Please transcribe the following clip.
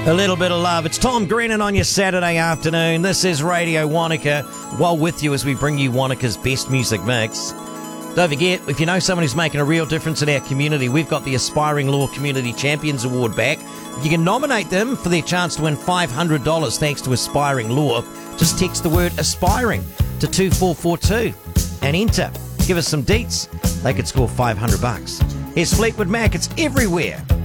A little bit of love. It's Tom Grennan on your Saturday afternoon. This is Radio Wanaka. Well with you as we bring you Wanaka's best music mix. Don't forget, if you know someone who's making a real difference in our community, we've got the Aspiring Law Community Champions Award back. You can nominate them for their chance to win $500 thanks to Aspiring Law. Just text the word aspiring to 2442 and enter. Give us some deets. They could score $500. Here's Fleetwood Mac. It's everywhere.